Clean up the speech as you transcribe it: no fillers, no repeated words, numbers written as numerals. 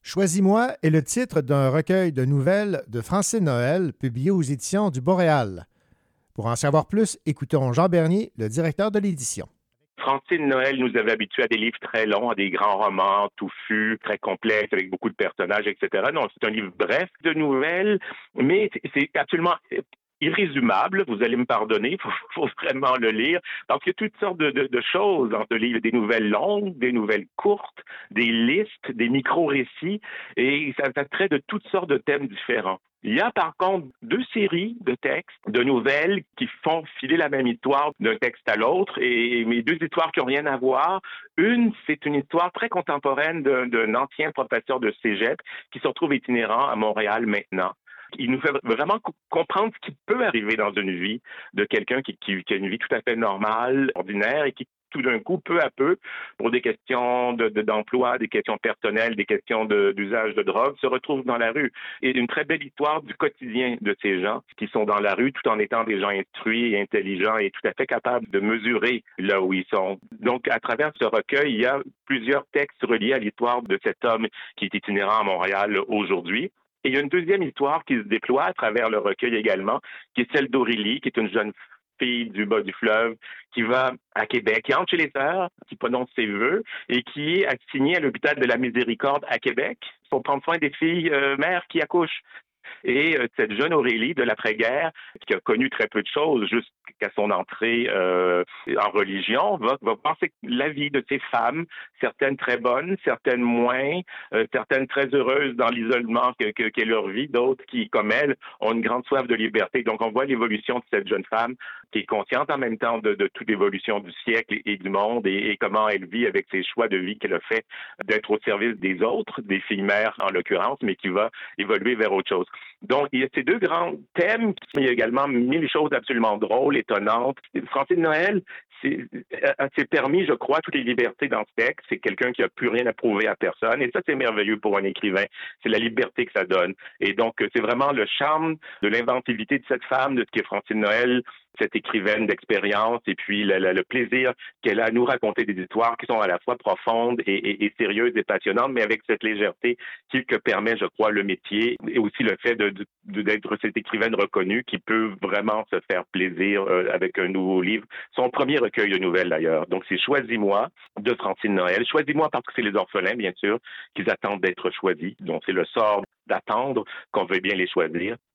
Choisis-moi est le titre d'un recueil de nouvelles de Francine Noël publié aux éditions du Boréal. Pour en savoir plus, écoutons Jean Bernier, le directeur de l'édition. Francine Noël nous avait habitués à des livres très longs, à des grands romans touffus, très complexes, avec beaucoup de personnages, etc. Non, c'est un livre bref de nouvelles, mais c'est absolument irrésumable, vous allez me pardonner, faut vraiment le lire, parce qu'il y a toutes sortes de choses dans ce livre, des nouvelles longues, des nouvelles courtes, des listes, des micro-récits, et ça traite de toutes sortes de thèmes différents. Il y a par contre deux séries de textes, de nouvelles qui font filer la même histoire d'un texte à l'autre, mais deux histoires qui n'ont rien à voir. Une, c'est une histoire très contemporaine d'un ancien professeur de cégep qui se retrouve itinérant à Montréal maintenant. Il nous fait vraiment comprendre ce qui peut arriver dans une vie de quelqu'un qui a une vie tout à fait normale, ordinaire, et qui tout d'un coup, peu à peu, pour des questions d'emploi, des questions personnelles, des questions d'usage de drogue, se retrouve dans la rue. Et une très belle histoire du quotidien de ces gens qui sont dans la rue tout en étant des gens instruits et intelligents et tout à fait capables de mesurer là où ils sont. Donc, à travers ce recueil, il y a plusieurs textes reliés à l'histoire de cet homme qui est itinérant à Montréal aujourd'hui. Et il y a une deuxième histoire qui se déploie à travers le recueil également, qui est celle d'Aurélie, qui est une jeune fille du bas du fleuve, qui va à Québec, qui entre chez les sœurs, qui prononce ses vœux, et qui est assignée à l'hôpital de la Miséricorde à Québec pour prendre soin des filles mères qui accouchent. Et cette jeune Aurélie de l'après-guerre, qui a connu très peu de choses jusqu'à son entrée en religion, va penser la vie de ces femmes, certaines très bonnes, certaines moins, certaines très heureuses dans l'isolement qu'est leur vie, d'autres qui, comme elle, ont une grande soif de liberté. Donc on voit l'évolution de cette jeune femme qui est consciente en même temps de toute l'évolution du siècle et du monde et comment elle vit avec ses choix de vie qu'elle a fait d'être au service des autres, des filles mères en l'occurrence, mais qui va évoluer vers autre chose. Donc, il y a ces deux grands thèmes, mais il y a également mille choses absolument drôles, étonnantes. Francine Noël s'est permis, je crois, toutes les libertés dans ce texte. C'est quelqu'un qui n'a plus rien à prouver à personne. Et ça, c'est merveilleux pour un écrivain. C'est la liberté que ça donne. Et donc, c'est vraiment le charme de l'inventivité de cette femme, de ce qu'est Francine Noël, cette écrivaine d'expérience, et puis le plaisir qu'elle a à nous raconter des histoires qui sont à la fois profondes et sérieuses et passionnantes, mais avec cette légèreté que permet, je crois, le métier, et aussi le fait d'être cette écrivaine reconnue qui peut vraiment se faire plaisir avec un nouveau livre. Son premier recueil de nouvelles, d'ailleurs. Donc, c'est Choisis-moi de Francine Noël. Choisis-moi parce que c'est les orphelins, bien sûr, qu'ils attendent d'être choisis. Donc, c'est le sort d'attendre qu'on veuille bien les choisir.